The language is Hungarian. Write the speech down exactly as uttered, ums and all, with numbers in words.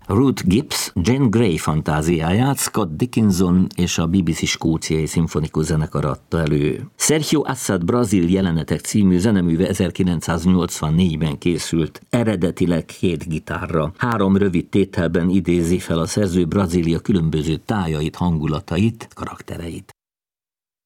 Ruth Gibbs Jane Grey fantáziáját Scott Dickinson és a bé bé cé skóciai szimfonikus zenekar adta elő. Sergio Assad Brazil jelenetek című zeneműve ezerkilencszáznyolcvannégyben készült, eredetileg hét gitárra. Három rövid tételben idézi fel a szerző Brazília különböző tájait, hangulatait, karaktereit.